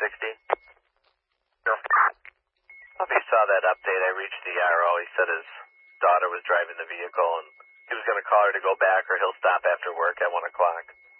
No. If he saw that update, I reached the RO. He said his daughter was driving the vehicle, and he was going to call her to go back, or he'll stop after work at 1 o'clock.